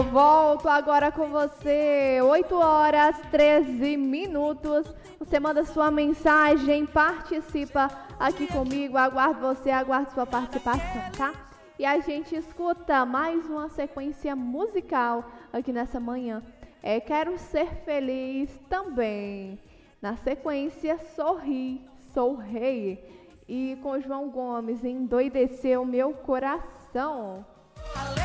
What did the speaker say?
Volto agora com você, 8 horas 13 minutos. Você manda sua mensagem, participa aqui comigo, aguardo você, aguardo sua participação, tá? E a gente escuta mais uma sequência musical aqui nessa manhã. Quero ser feliz também. Na sequência, Sorri, Sou Rei. E com João Gomes, Endoideceu Meu Coração.